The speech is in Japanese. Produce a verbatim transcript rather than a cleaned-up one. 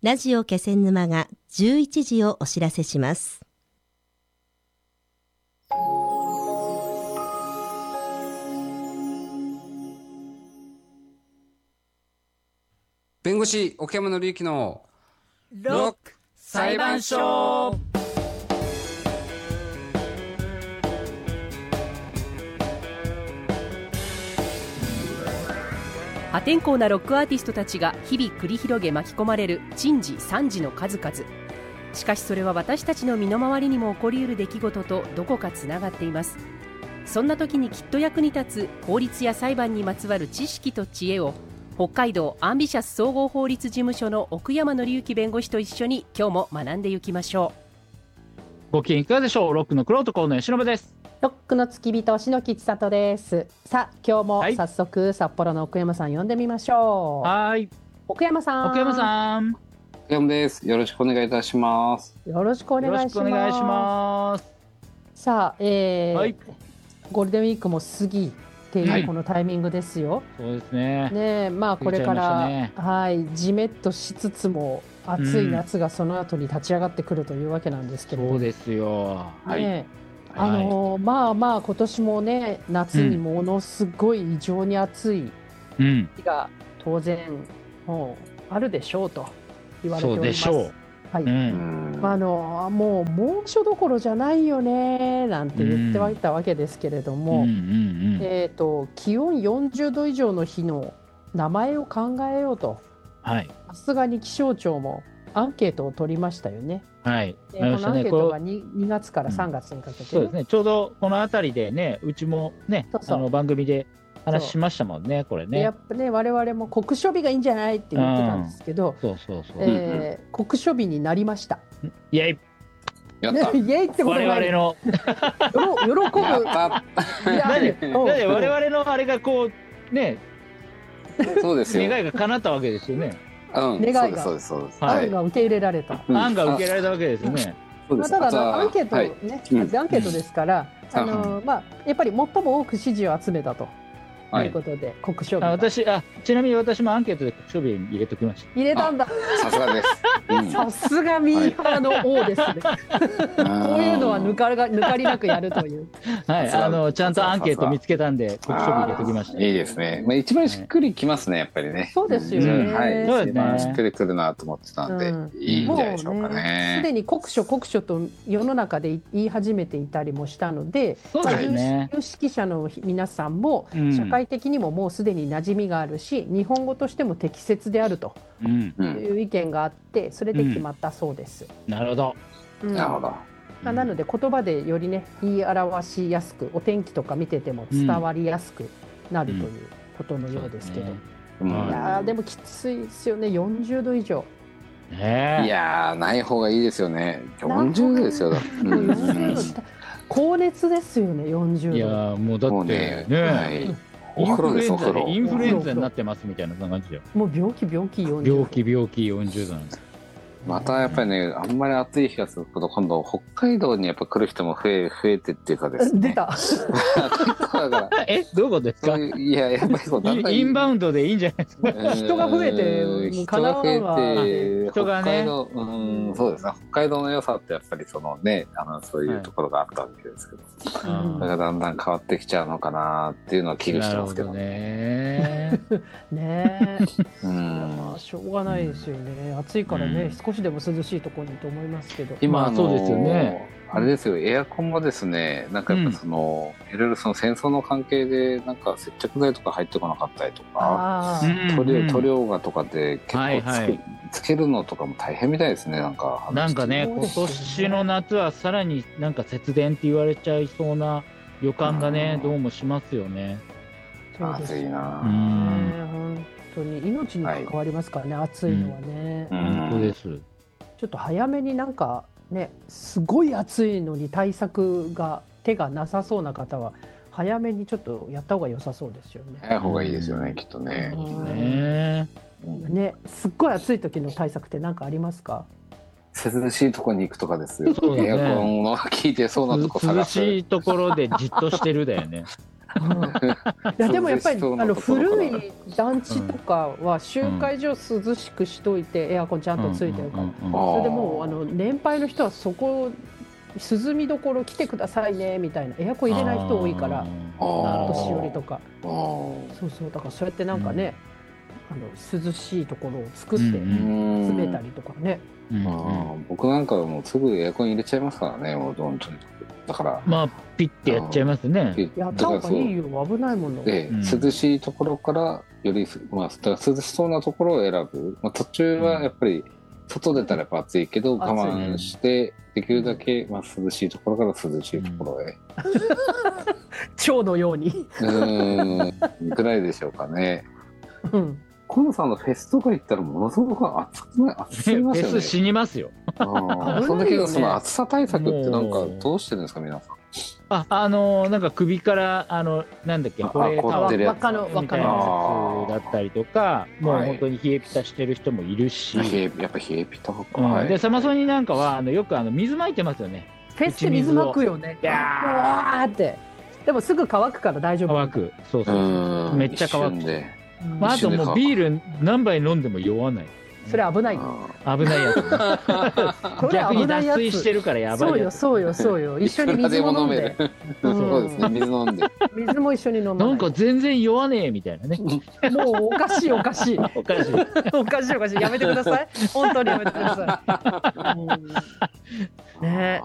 ラジオ気仙沼がじゅういちじをお知らせします。 弁護士奥山紀之のロック裁判所。 破天荒なロックアーティストたちが日々繰り広げ巻き込まれる珍事惨事の数々。しかしそれは私たちの身の回りにも起こりうる出来事とどこかつながっています。そんな時にきっと役に立つ法律や裁判にまつわる知識と知恵を、北海道アンビシャス総合法律事務所の奥山紀之弁護士と一緒に今日も学んでいきましょご機嫌いかがでしょう。ロックの玄人河野由伸です。 ロックの付き人篠木千里です。さあ今日も早速、札幌の奥山さん呼んでみましょう。 はい、 奥山さん。 奥山さん。 奥山です。よろしくお願いいたします。 よろしくお願いします。 よろしくお願いします。 さあ、えーはい、 ゴールデンウィークも過ぎっていうこのタイミングですよ。 はい、そうですね。 ね、まあこれから、 ね、 はいジメッとしつつも暑い夏がその後に立ち上がってくるというわけなんですけれども、 そうですよ。 はい。 ね、 あのー、まあまあ今年もね夏にものすごい異常に暑い日が当然もうあるでしょうと言われております。 そうでしょう。 はい。うん、あのもう猛暑どころじゃないよねなんて言ってはいたわけですけれども、えっと気温よんじゅうど以上の日の名前を考えようと、はい、さすがに気象庁もアンケートを取りましたよね。 はい、 でこのアンケートが 2, にがつからさんがつにかけて、ね、 そうですね。ちょうどこのあたりでね、うちもね、そうそうあの番組で話しましたもんね、これね。 やっぱね、我々も酷暑日がいいんじゃないって言ってたんですけど、 そうそうそう、 えー、酷暑日になりました。 イエイ。 やった。 イエイってことない。 我々の喜ぶ。 だって我々のあれがこうね、そうですよ。願いが叶ったわけですよね。 うん、 願いが、 そうですそうです。 案が受け入れられた。 案が受けられたわけですよね。 まあ、ただアンケートね、アンケートですから、あのまあやっぱり最も多く支持を集めたと。ということで、酷暑日。 私あちなみに私もアンケートで酷暑日に入れときました。 入れたんだ。 さすがです。 さすがミーハーの王ですね。こういうのは抜かが抜かりなくやるという。 はい、あのちゃんとアンケート見つけたんで酷暑日入れときました。 いいですね。まあ一番しっくりきますねやっぱりね。 そうですよね。 はい。そうですね。しっくりくるなと思ってたんで、いいんじゃないでしょうかね。 すでに酷暑酷暑と世の中で言い始めていたりもしたので、有識者の皆さんも社会的にももうすでに馴染みがあるし、日本語としても適切であるという意見があって、それで決まったそうです。 うん、なるほど、 うん、なるほど。なので言葉でよりね言い表しやすく、お天気とか見てても伝わりやすくなるということのようですけど、うんうん、いやでもきついですよね、よんじゅうど以上。 ね、いやない方がいいですよね。よんじゅうどですよ。 高熱ですよね、よんじゅうど。 いやもうだってね、ねインフルエンザインフルエンザになってますみたいな感じで、 もう病気病気よんじゅうど、 病気病気よんじゅうどなんです。 またやっぱりね、あんまり暑い日が続くと今度北海道にやっぱ来る人も増え増えてっていうかですね。 出た。 だからえどういうことですか。 いややっぱりそうだんだんインバウンドでいいんじゃないですか。 人が増えて人が増えて人がね、うんそうですね。北海道の良さってやっぱりそのね、あのそういうところがあったわけですけど、それがだんだん変わってきちゃうのかなっていうのは危惧してますけどね。ねえ、まあしょうがないですよね。暑いからね、少しでも涼しいところにと思いますけど。 今そうですよね。あれですよ、エアコンもですね、なんかやっぱその、うん、いろいろその戦争の関係でなんか接着剤とか入ってこなかったりとか、塗料塗料がとかで結構つけ、はいはい、つけるのとかも大変みたいですね。なんかなんかね、今年の夏はさらになんか節電って言われちゃいそうな予感がね、どうもしますよね。 暑いな。 うん、本当に命に関わりますからね、はい、暑いのはね。 うん、本当です。 ちょっと早めになんかね、すごい暑いのに対策が手がなさそうな方は早めにちょっとやった方が良さそうですよね。 早い方がいいですよね、きっとね。 ね、ね、すっごい暑い時の対策って何かありますか？ 涼しいところに行くとかですよ。ね、エアコンの効いてそうなとこ探す。 涼しいところでじっとしてるだよね。 いやでもやっぱりあの古い団地とかは集会所涼しくしといてエアコンちゃんとついてるから、それでもうあの年配の人はそこ涼みどころ来てくださいねみたいな、エアコン入れない人多いから、年寄りとか、そうそう、だからそうやってなんかね、あの涼しいところを作って詰めたりとかね。 うんうん、あ僕なんかもうすぐエアコン入れちゃいますからね、もう本当に。だからまあピッてやっちゃいますね。 やった方がいいよ、危ないもの。 で、うん、涼しいところからより、まあ、涼しそうなところを選ぶ、まあ、途中はやっぱり外出たらやっぱ暑いけど、うん、我慢してできるだけ、まあ、涼しいところから涼しいところへ、 蝶のようにうんぐらいでしょうかね。うん、河野さんのフェスとか行ったらものすごく暑くない？暑すぎますよね。 フェス死にますよ。 あその時その暑さ対策ってなんかどうしてるんですか皆さん？ あ、あのー、なんか首からあのなんだっけ、これ輪っかのみたいなやつだったりとか、もう本当に冷えピタしてる人もいるし、 はい、やっぱ冷えピタか、 うんはい、でサマソニなんかはあのよくあの水まいてますよね。 フェスで水まくよね。いやーって。でもすぐ乾くから大丈夫。 乾く。そうそうそう。めっちゃ乾く。まあ、あともうビール何杯飲んでも酔わない。 それ危ない。 危ないやつ。逆に脱水してるからやばいやつ。 そうよそうよそうよ。一緒に水も飲んで。 そうですね、水飲んで。 水も一緒に飲んで。 なんか全然酔わねえみたいなね。 もうおかしいおかしい。 おかしい。 おかしいおかしい。やめてください。本当にやめてください。ね。